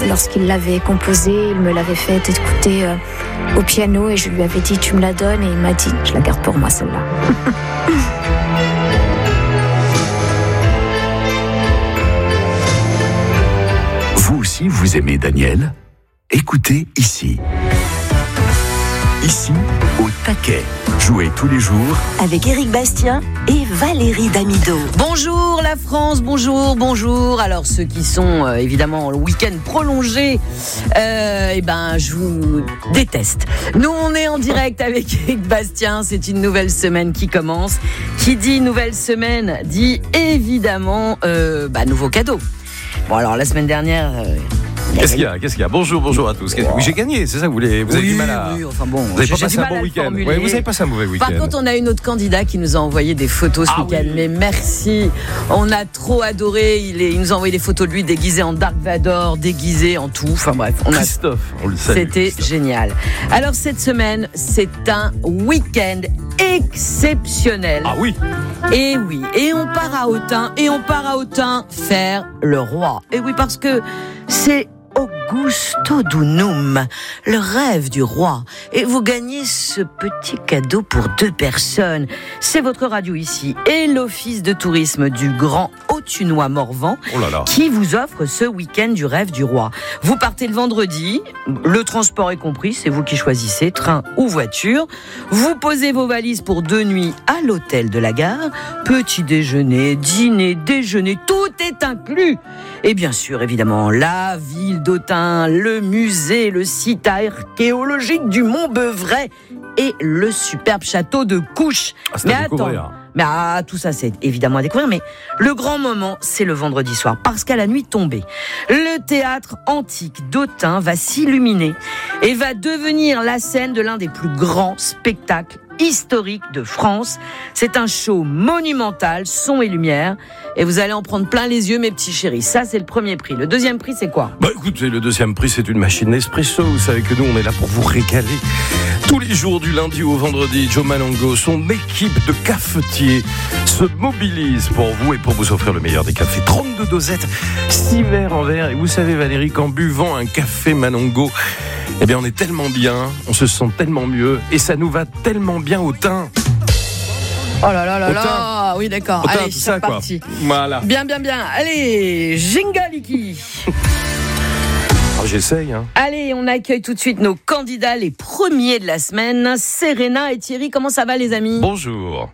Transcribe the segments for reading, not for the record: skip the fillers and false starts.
lorsqu'il l'avait composée, il me l'avait fait écouter au piano et je lui avais dit tu me la donnes et il m'a dit je la garde pour moi celle-là. Vous aussi, vous aimez Daniel ? Écoutez ici. Ici, au taquet. Jouez tous les jours avec Éric Bastien et Valérie Damido. Bonjour la France, bonjour. Alors ceux qui sont évidemment en week-end prolongé, je vous déteste. Nous on est en direct avec Éric Bastien, c'est une nouvelle semaine qui commence. Qui dit nouvelle semaine dit évidemment nouveau cadeau. Bon alors la semaine dernière... Qu'est-ce qu'il y a ? Bonjour à tous. Oui, j'ai gagné, c'est ça, vous avez du mal à... Oui, enfin bon, vous avez pas passé un bon week-end. Ouais, vous avez passé un mauvais week-end. Par contre, on a une autre candidat qui nous a envoyé des photos ce week-end. Oui. Mais merci, on a trop adoré. Il nous a envoyé des photos de lui déguisé en Dark Vador, déguisé en tout. Enfin bref, Christophe, on le salue. C'était génial. Alors cette semaine, c'est un week-end exceptionnel. Ah oui. Et oui, et on part à Autun faire le roi. Et oui, parce que c'est Augusto Dunum, le rêve du roi. Et vous gagnez ce petit cadeau pour 2 personnes. C'est votre radio ici et l'office de tourisme du Grand Autunois-Morvan qui vous offre ce week-end du rêve du roi. Vous partez le vendredi, le transport est compris, c'est vous qui choisissez, train ou voiture. Vous posez vos valises pour 2 nuits à l'hôtel de la gare. Petit déjeuner, dîner, déjeuner, tout est inclus. Et bien sûr, évidemment, la ville d'Autun, le musée, le site archéologique du Mont-Beuvray et le superbe château de Couches. Mais attends, tout ça c'est évidemment à découvrir, mais le grand moment c'est le vendredi soir, parce qu'à la nuit tombée, le théâtre antique d'Autun va s'illuminer et va devenir la scène de l'un des plus grands spectacles historique de France. C'est un show monumental, son et lumière, et vous allez en prendre plein les yeux, mes petits chéris. Ça, c'est le premier prix. Le deuxième prix, c'est quoi ? Écoutez, le deuxième prix, c'est une machine Nespresso. Vous savez que nous, on est là pour vous régaler. Tous les jours, du lundi au vendredi, Joe Malongo, son équipe de cafetiers se mobilise pour vous et pour vous offrir le meilleur des cafés. 32 dosettes, 6 verres en verre. Et vous savez, Valérie, qu'en buvant un café Malongo, on est tellement bien, on se sent tellement mieux, et ça nous va tellement bien au teint. Oh là là là là, oui d'accord. Allez, c'est parti. Voilà. Bien. Allez, Jingaliki. J'essaye. Allez, on accueille tout de suite nos candidats, les premiers de la semaine. Serena et Thierry, comment ça va les amis ? Bonjour.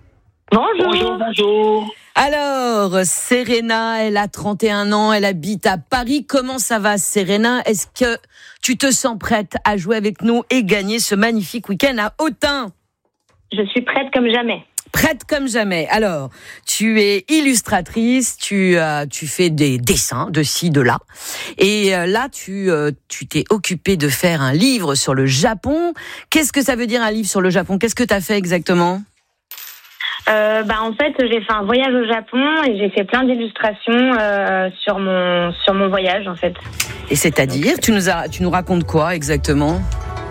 Bonjour. Alors, Serena, elle a 31 ans, elle habite à Paris. Comment ça va, Serena ? Est-ce que tu te sens prête à jouer avec nous et gagner ce magnifique week-end à Autun ? Je suis prête comme jamais. Prête comme jamais. Alors, tu es illustratrice, tu fais des dessins de ci, de là. Et là, tu t'es occupée de faire un livre sur le Japon. Qu'est-ce que ça veut dire un livre sur le Japon ? Qu'est-ce que tu as fait exactement ? En fait, j'ai fait un voyage au Japon et j'ai fait plein d'illustrations sur mon voyage en fait. Et c'est-à-dire, tu nous racontes quoi exactement ?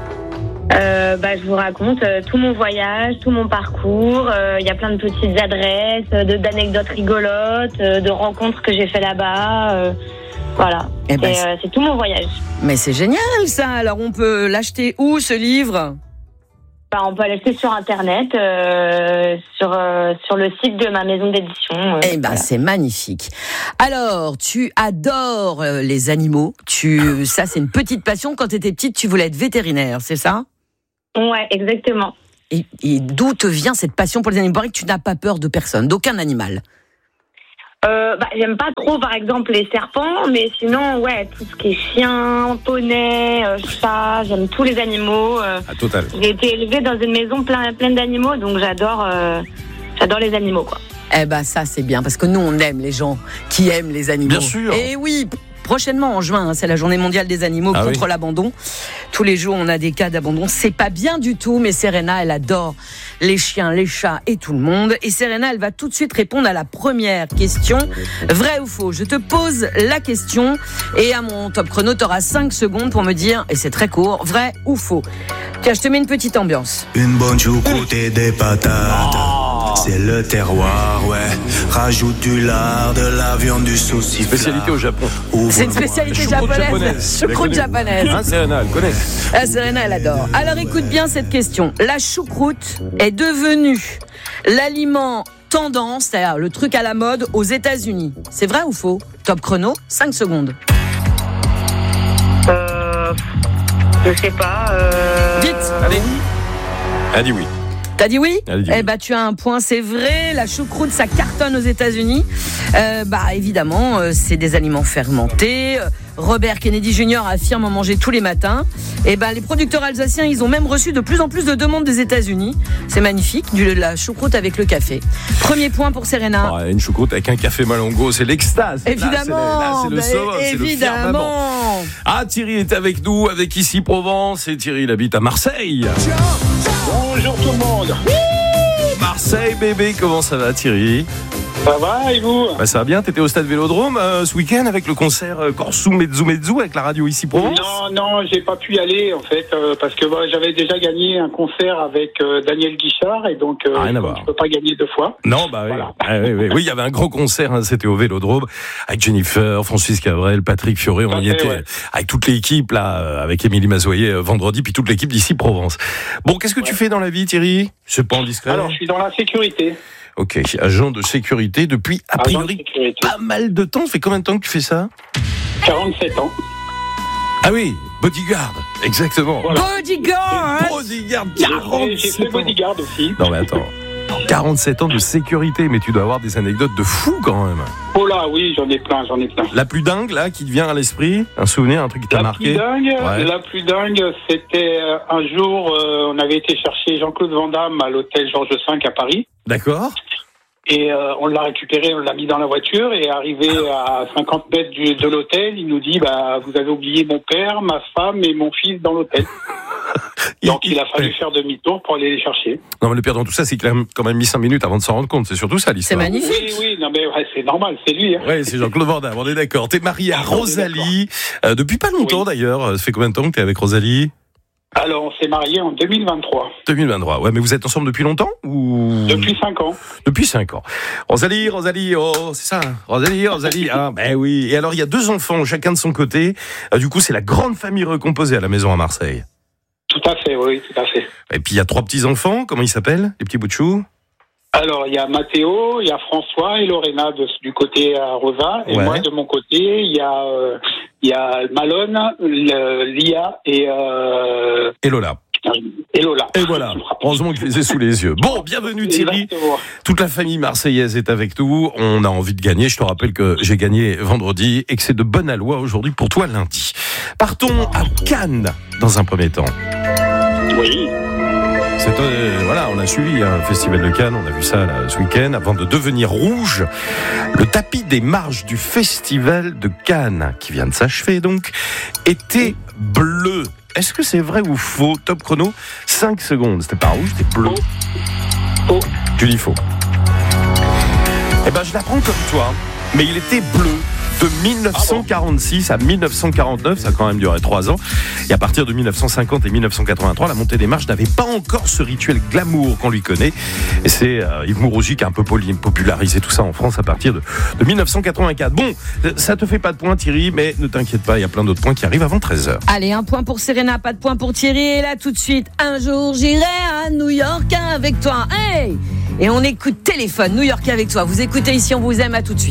Je vous raconte tout mon voyage, tout mon parcours. Il y a plein de petites adresses, d'anecdotes rigolotes, de rencontres que j'ai fait là-bas. Voilà. C'est tout mon voyage. Mais c'est génial ça. Alors on peut l'acheter où ce livre ? On peut l'acheter sur Internet, sur le site de ma maison d'édition. Voilà. C'est magnifique. Alors, tu adores les animaux. Ça, c'est une petite passion. Quand tu étais petite, tu voulais être vétérinaire, c'est ça ? Ouais, exactement. Et d'où te vient cette passion pour les animaux ? Il paraît que tu n'as pas peur de personne, d'aucun animal. J'aime pas trop, par exemple, les serpents, mais sinon, tout ce qui est chien, poney, chat, j'aime tous les animaux. Total. J'ai été élevée dans une maison pleine d'animaux, donc j'adore les animaux, quoi. Ça, c'est bien, parce que nous, on aime les gens qui aiment les animaux. Bien sûr. Et oui, prochainement, en juin, c'est la journée mondiale des animaux contre l'abandon. Tous les jours, on a des cas d'abandon. C'est pas bien du tout, mais Serena, elle adore les chiens, les chats et tout le monde. Et Serena, elle va tout de suite répondre à la première question. Vrai ou faux ? Je te pose la question et à mon top chrono, tu auras 5 secondes pour me dire, et c'est très court, vrai ou faux. Tiens, je te mets une petite ambiance. Une bonne choucroute et des patates. C'est le terroir, ouais. Rajoute du lard, de la viande, du saucisson. Spécialité au Japon. C'est une spécialité japonaise. Choucroute japonaise. Hein, Serena, elle connaît. Ah, Serena, elle adore. Alors écoute bien cette question. La choucroute est devenue l'aliment tendance, c'est-à-dire le truc à la mode aux États-Unis. C'est vrai ou faux? Top chrono, 5 secondes. Je sais pas. Vite. Allez. Elle dit oui. T'as dit oui? Elle dit oui. Eh ben, tu as un point, c'est vrai. La choucroute, ça cartonne aux États-Unis. Évidemment, c'est des aliments fermentés. Robert Kennedy Jr. affirme en manger tous les matins. Et les producteurs alsaciens, ils ont même reçu de plus en plus de demandes des États-Unis. C'est magnifique, la choucroute avec le café. Premier point pour Serena. Ouais, une choucroute avec un café Malongo, c'est l'extase. Évidemment. Là, c'est le sommet, c'est le firmament. Ah, Thierry est avec nous, avec Ici Provence. Et Thierry, il habite à Marseille. Bonjour tout le monde. Marseille, bébé, comment ça va, Thierry? Ça va et vous? Ça va bien, t'étais au stade Vélodrome ce week-end avec le concert Corso Mezzo Mezzo avec la radio Ici Provence? Non, j'ai pas pu y aller en fait parce que j'avais déjà gagné un concert avec Daniel Guichard et donc je peux pas gagner 2 fois. Non, voilà. Oui, il y avait un gros concert, c'était au Vélodrome avec Jennifer, Francis Cabrel, Patrick Fioré, on y était avec toute l'équipe là, avec Émilie Mazoyer vendredi, puis toute l'équipe d'Ici Provence. Bon, qu'est-ce que tu fais dans la vie, Thierry? C'est pas indiscret. Alors, je suis dans la sécurité. Ok, agent de sécurité depuis, a priori, pas mal de temps. Ça fait combien de temps que tu fais ça? 47 ans. Ah oui, bodyguard, exactement. Voilà. Bodyguard 47 J'ai fait bodyguard aussi. Non mais attends, 47 ans de sécurité, mais tu dois avoir des anecdotes de fou quand même. Oh là, oui, j'en ai plein. La plus dingue, là, qui te vient à l'esprit? Un souvenir, un truc qui t'a marqué? La plus dingue, c'était un jour, on avait été chercher Jean-Claude Van Damme à l'hôtel Georges V à Paris. D'accord. Et on l'a récupéré, on l'a mis dans la voiture et arrivé à 50 mètres de l'hôtel, il nous dit vous avez oublié mon père, ma femme et mon fils dans l'hôtel. Donc il a fallu faire demi-tour pour aller les chercher. Non mais le pire dans tout ça, c'est qu'il a quand même mis 5 minutes avant de s'en rendre compte. C'est surtout ça l'histoire. C'est magnifique. Oui, non mais c'est normal, c'est lui. Hein. Ouais, c'est Jean-Claude Van Damme, on est d'accord. T'es marié à Rosalie depuis pas longtemps d'ailleurs. Ça fait combien de temps que t'es avec Rosalie? Alors, on s'est mariés en 2023. 2023, ouais, mais vous êtes ensemble depuis longtemps ou... Depuis 5 ans. Depuis 5 ans. Rosalie, oh, c'est ça, Rosalie, ah, ben oui. Et alors, il y a 2 enfants, chacun de son côté. Du coup, c'est la grande famille recomposée à la maison à Marseille. Tout à fait, oui, tout à fait. Et puis, il y a 3 petits-enfants, comment ils s'appellent, les petits bouts de chou? Alors, il y a Mathéo, il y a François et Lorena du côté à Rosa. Et moi, de mon côté, il y a Malone, Lia et Lola. Et Lola. Et voilà, heureusement que je les ai sous les yeux. Bon, bienvenue Thierry. Exactement. Toute la famille marseillaise est avec nous. On a envie de gagner. Je te rappelle que j'ai gagné vendredi et que c'est de bonne aloi aujourd'hui pour toi lundi. Partons à Cannes dans un premier temps. Oui. Voilà, on a suivi un festival de Cannes, on a vu ça là, ce week-end, avant de devenir rouge. Le tapis des marches du festival de Cannes, qui vient de s'achever donc, était bleu. Est-ce que c'est vrai ou faux? Top chrono, 5 secondes. C'était pas rouge, c'était bleu. Faux. Tu dis faux. Eh ben, je l'apprends comme toi, mais il était bleu. De 1946 à 1949, ça a quand même duré 3 ans. Et à partir de 1950 et 1983, la montée des marches n'avait pas encore ce rituel glamour qu'on lui connaît. Et c'est Yves Mourougi qui a un peu popularisé tout ça en France à partir de 1984. Bon, ça te fait pas de points Thierry, mais ne t'inquiète pas, il y a plein d'autres points qui arrivent avant 13h. Allez, 1 point pour Serena, pas de point pour Thierry. Et là, tout de suite, un jour, j'irai à New York avec toi. Hey! Et on écoute Téléphone, New York avec toi. Vous écoutez Ici, on vous aime, à tout de suite.